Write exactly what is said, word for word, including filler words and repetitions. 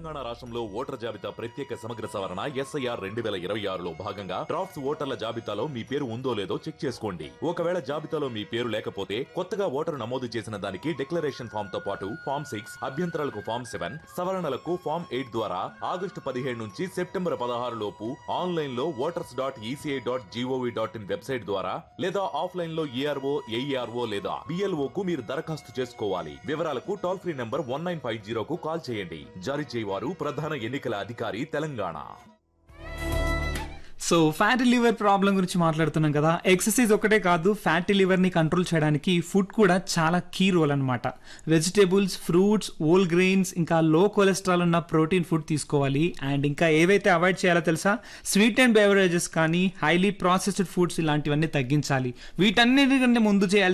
తెలంగాణ రాష్ట్రంలో ఓటర్ జాబితా ప్రత్యేక సమగ్ర సవరణ ఎస్ఐఆర్ రెండు వేల ఇరవై ఆరులో భాగంగా డ్రాఫ్ట్స్ ఓటర్ల జాబితాలో మీ పేరు ఉందో లేదో చెక్ చేసుకోండి. ఒకవేళ జాబితాలో మీ పేరు లేకపోతే కొత్తగా ఓటరు నమోదు చేసిన దానికి డిక్లరేషన్ ఫామ్ తో పాటు ఫామ్ సిక్స్ అభ్యంతరాలకు ఫామ్ సెవెన్ సవరణలకు ఫామ్ ఎయిట్ ద్వారా ఆగస్టు పదిహేడు నుంచి సెప్టెంబర్ పదహారు లోపు ఆన్లైన్ లో voters dot ECI dot GOV dot in website ద్వారా లేదా ఆఫ్లైన్ లో ఏఆర్ఓ ఏఈఆర్ఓ లేదా బిఎల్ఓ కు మీరు దరఖాస్తు చేసుకోవాలి. వివరాలకు toll free number one nine five జీరోకు call చేయండి. జారీ చేయవారు ప్రధాన ఎన్నికల అధికారి Telangana. So fatty liver problem గురించి మాట్లాడుతున్నాం కదా. ఎక్సర్సైజ్ ఒకటే కాదు, ఫ్యాటీ లివర్ని కంట్రోల్ చేయడానికి ఫుడ్ కూడా చాలా కీ రోల్ అనమాట. వెజిటేబుల్స్, ఫ్రూట్స్, హోల్ గ్రెయిన్స్, ఇంకా లో కొలెస్ట్రాల్ ఉన్న ప్రోటీన్ ఫుడ్ తీసుకోవాలి. అండ్ ఇంకా ఏవైతే అవాయిడ్ చేయాలో తెలుసా? స్వీట్ అండ్ బెవరేజెస్ కానీ హైలీ ప్రాసెస్డ్ ఫుడ్స్ ఇలాంటివన్నీ తగ్గించాలి. వీటన్నిటికంటే ముందు చేయాలి